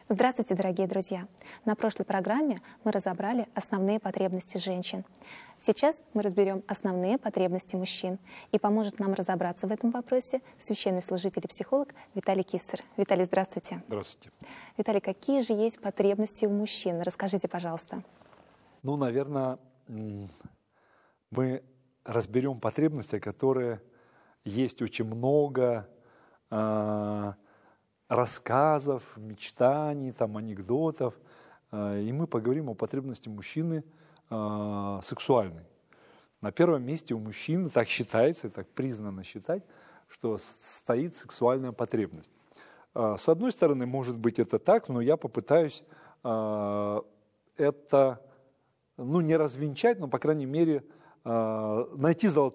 Здравствуйте, дорогие друзья! На прошлой программе мы разобрали основные потребности женщин. Сейчас мы разберем основные потребности мужчин. И поможет нам разобраться в этом вопросе священный служитель и психолог Виталий Киссер. Виталий, здравствуйте. Здравствуйте. Виталий, какие же есть потребности у мужчин? Расскажите, пожалуйста. Наверное, мы разберем потребности, которые есть очень много рассказов, мечтаний, анекдотов. И мы поговорим о потребности мужчины сексуальной. На первом месте у мужчины, так считается, так признано считать, что стоит сексуальная потребность. С одной стороны, может быть это так, но я попытаюсь это не развенчать, но, по крайней мере, найти золотую